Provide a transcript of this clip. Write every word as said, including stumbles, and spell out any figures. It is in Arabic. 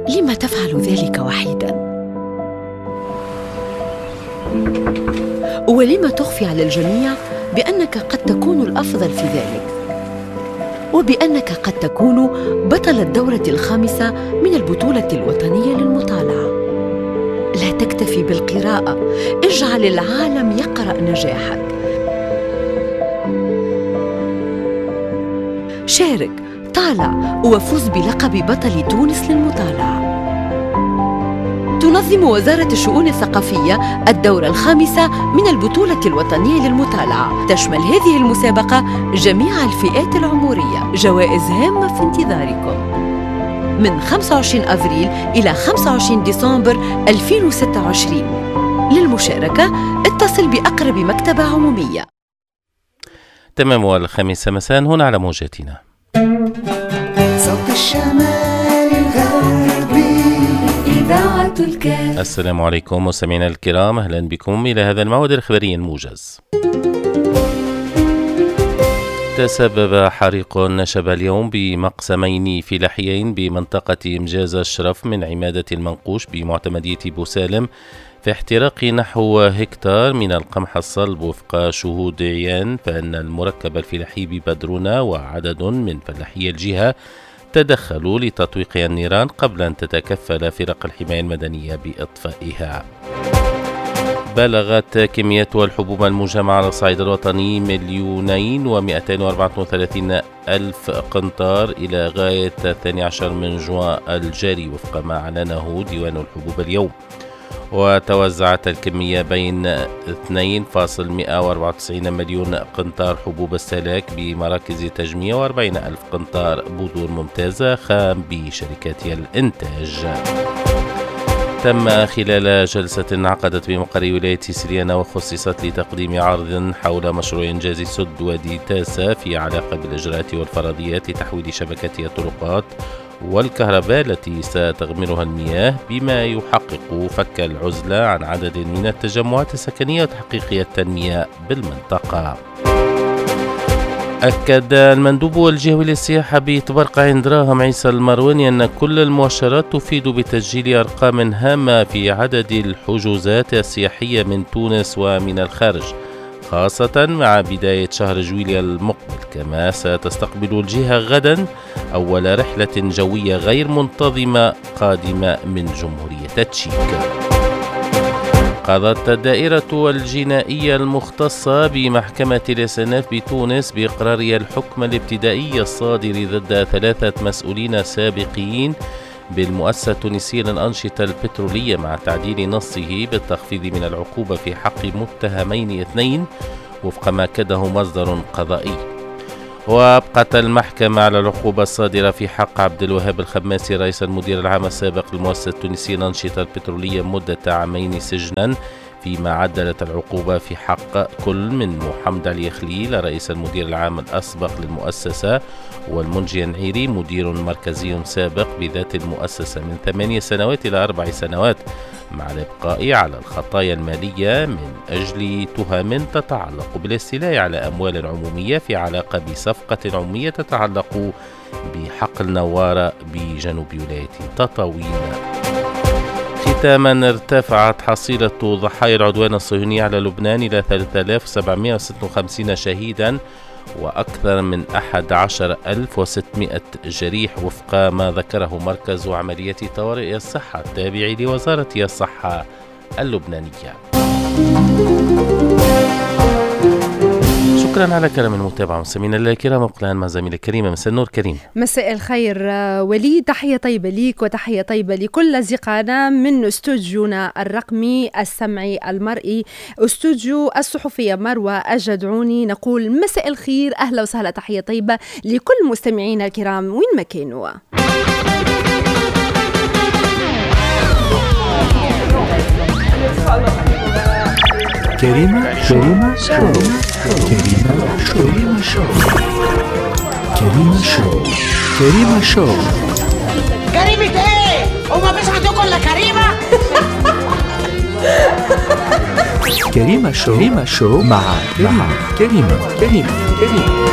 لم تفعل ذلك وحيداً؟ ولم تخفي على الجميع بأنك قد تكون الأفضل في ذلك، وبأنك قد تكون بطل الدورة الخامسة من البطولة الوطنية للمطالعة؟ لا تكتفي بالقراءة، اجعل العالم يقرأ نجاحك. شارك، طالع، وفوز بلقب بطل تونس للمطالعة. تنظم وزارة الشؤون الثقافية الدورة الخامسة من البطولة الوطنية للمطالعة. تشمل هذه المسابقة جميع الفئات العمرية. جوائز هامة في انتظاركم من خمسة وعشرين أفريل إلى خمسة وعشرين ديسمبر ألفين وستة وعشرين. للمشاركة اتصل بأقرب مكتبة عمومية. تمام، والخامسة مساء هنا على موجاتنا. صوت الشمال الغربي إذاعة الكاف. السلام عليكم مستمعينا الكرام، أهلا بكم إلى هذا الموعد الإخباري الموجز. تسبب حريق نشب اليوم بمقسمين فلاحيين بمنطقة إمجاز الشرف من عمادة المنقوش بمعتمدية بوسالم في احتراق نحو هكتار من القمح الصلب. وفق شهود عيان فإن المركب الفلاحي ببدرونة وعدد من فلاحي الجهة تدخلوا لتطويق النيران قبل أن تتكفل فرق الحماية المدنية بإطفائها. بلغت كميات الحبوب المجمعة على الصعيد الوطني مليونين ومئتين وأربعة وثلاثين ألف قنطار إلى غاية الثاني عشر من جوان الجاري وفق ما أعلنه ديوان الحبوب اليوم. وتوزعت الكمية بين اثنين فاصلة مئة وأربعة وتسعين مليون قنطار حبوب السلاك بمراكز تجميع وأربعين ألف قنطار بذور ممتازة خام بشركات الإنتاج. تم خلال جلسة انعقدت بمقر ولاية سريانة وخصصت لتقديم عرض حول مشروع إنجاز سد وادي تاسا في علاقة بالإجراءات والفرضيات لتحويل شبكة الطرقات والكهرباء التي ستغمرها المياه، بما يحقق فك العزلة عن عدد من التجمعات السكنية وتحقيق التنمية بالمنطقة. أكد المندوب الجهوي للسياحة بطبرقة دراهم عيسى المرواني أن كل المؤشرات تفيد بتسجيل أرقام هامة في عدد الحجوزات السياحية من تونس ومن الخارج، خاصة مع بداية شهر جويليا المقبل. كما ستستقبل الجهة غدا أول رحلة جوية غير منتظمة قادمة من جمهورية التشيك. قضت الدائرة الجنائية المختصة بمحكمة الاستئناف بتونس بإقرارها الحكم الابتدائي الصادر ضد ثلاثة مسؤولين سابقين بالمؤسسة التونسية للأنشطة البترولية، مع تعديل نصه بالتخفيض من العقوبة في حق متهمين اثنين وفق ما أكده مصدر قضائي. وأبقت المحكمة على العقوبة الصادرة في حق عبد الوهاب الخماسي رئيس المدير العام السابق للمؤسسة التونسية للأنشطة البترولية مدة عامين سجنا، فيما عدلت العقوبة في حق كل من محمد علي خليل رئيس المدير العام الأسبق للمؤسسة والمنجي النعيري مدير مركزي سابق بذات المؤسسة من ثمانية سنوات إلى أربع سنوات، مع الإبقاء على الخطايا المالية من أجل تهم تتعلق بالاستيلاء على أموال عمومية في علاقة بصفقة عمومية تتعلق بحقل نوارة بجنوب ولاية تطاوين. ختاما، ارتفعت حصيلة ضحايا العدوان الصهيوني على لبنان إلى ثلاثة آلاف وسبعمئة وستة وخمسين شهيدا وأكثر من أحد عشر ألف وستمئة جريح، وفق ما ذكره مركز عمليات طوارئ الصحة التابع لوزارة الصحة اللبنانية. شكرا على كلام المتابعة مستمعينا الكرام. وقلنا مع زميلة كريمة. مساء النور كريم. مساء الخير وليد، تحية طيبة ليك وتحية طيبة لكل أصدقائنا من استوديونا الرقمي السمعي المرئي استوديو الصحفية مروة الجدعوني. نقول مساء الخير، أهلا وسهلا، تحية طيبة لكل مستمعينا الكرام وين ما كانوا. كريمة شو كريمة شو كريمة شو كريمة شو كريمة شو كريمة ايه؟ وما فيش عندكم الا كريمة؟ كريمة شو كريمة شو مع مع كريمة كريمة كريمة